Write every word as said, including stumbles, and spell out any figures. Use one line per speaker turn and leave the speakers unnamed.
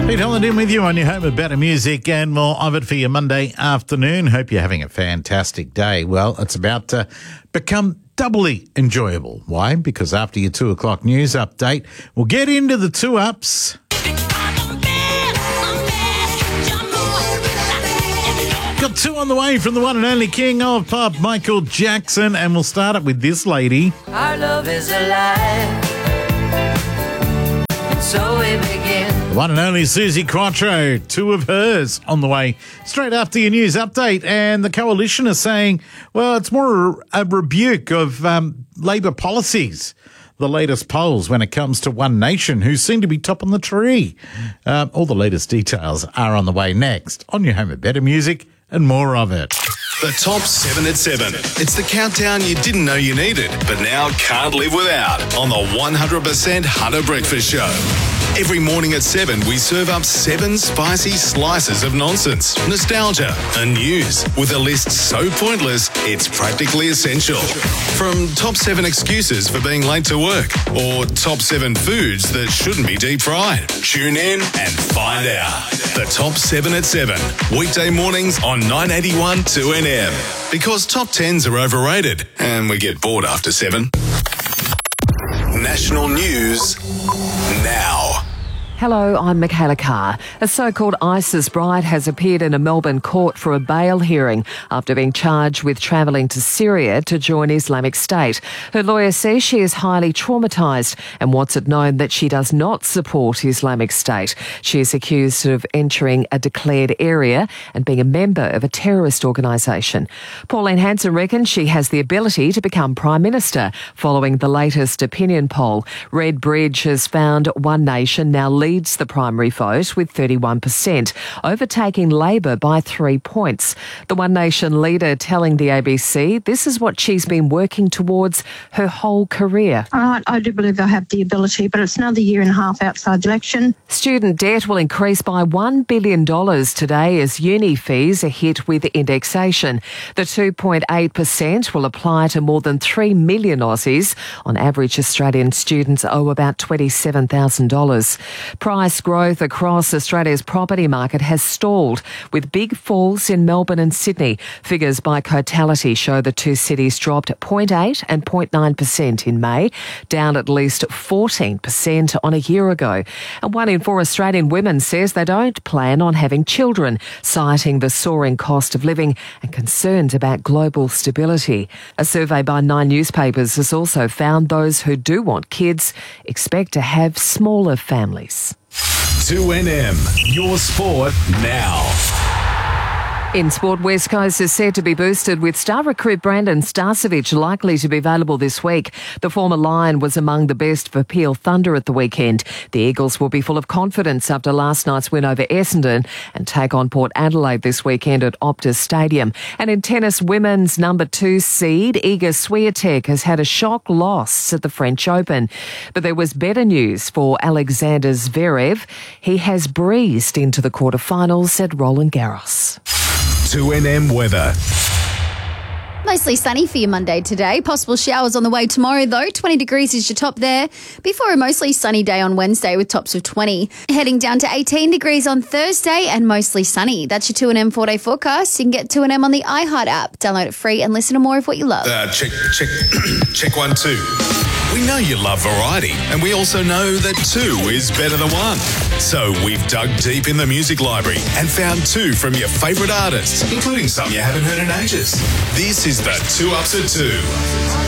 Pete Holland with you on your home of better music and more of it for your Monday afternoon. Hope you're having a fantastic day. Well, it's about to become doubly enjoyable. Why? Because after your two o'clock news update, we'll get into the two ups. Got two on the way from the one and only king of pop, Michael Jackson, and we'll start it with this lady.
Our love is alive, and so we begin.
The one and only Susie Quattro, two of hers on the way straight after your news update. And the coalition is saying, well, it's more a rebuke of um, Labor policies. The latest polls when it comes to One Nation, who seem to be top on the tree. Uh, all the latest details are on the way next on your home of better music and more of it.
The Top seven at seven. It's the countdown you didn't know you needed, but now can't live without on the one hundred percent Hunter Breakfast Show. Every morning at seven, we serve up seven spicy slices of nonsense, nostalgia and news with a list so pointless, it's practically essential. From top seven excuses for being late to work or top seven foods that shouldn't be deep fried. Tune in and find out. The Top seven at seven. Weekday mornings on nine eighty-one two N M. Because top tens are overrated and we get bored after seven. National news now.
Hello, I'm Michaela Carr. A so-called ISIS bride has appeared in a Melbourne court for a bail hearing after being charged with travelling to Syria to join Islamic State. Her lawyer says she is highly traumatised and wants it known that she does not support Islamic State. She is accused of entering a declared area and being a member of a terrorist organisation. Pauline Hanson reckons she has the ability to become Prime Minister following the latest opinion poll. Red Bridge has found One Nation now leads leads the primary vote with thirty-one percent, overtaking Labor by three points. The One Nation leader telling the A B C this is what she's been working towards her whole career.
I, I do believe I have the ability, but it's another year and a half outside the election.
Student debt will increase by one billion dollars today as uni fees are hit with indexation. The two point eight percent will apply to more than three million Aussies. On average, Australian students owe about twenty-seven thousand dollars. Price growth across Australia's property market has stalled, with big falls in Melbourne and Sydney. Figures by Cotality show the two cities dropped zero point eight and zero point nine percent in May, down at least fourteen percent on a year ago. And one in four Australian women says they don't plan on having children, citing the soaring cost of living and concerns about global stability. A survey by Nine newspapers has also found those who do want kids expect to have smaller families.
two N M, your sport now.
In sport, West Coast is said to be boosted with star recruit Brandon Starcevich likely to be available this week. The former Lion was among the best for Peel Thunder at the weekend. The Eagles will be full of confidence after last night's win over Essendon and take on Port Adelaide this weekend at Optus Stadium. And in tennis, women's number two seed Iga Swiatek has had a shock loss at the French Open. But there was better news for Alexander Zverev. He has breezed into the quarterfinals at Roland Garros.
two N M weather.
Mostly sunny for your Monday today. Possible showers on the way tomorrow, though. twenty degrees is your top there. Before a mostly sunny day on Wednesday with tops of twenty. Heading down to eighteen degrees on Thursday and mostly sunny. That's your two N M four-day forecast. You can get two N M on the iHeart app. Download it free and listen to more of what you love.
Uh, check, check, check one, two. We know you love variety, and we also know that two is better than one. So we've dug deep in the music library and found two from your favourite artists, including some you haven't heard in ages. This is the Two Ups at Two.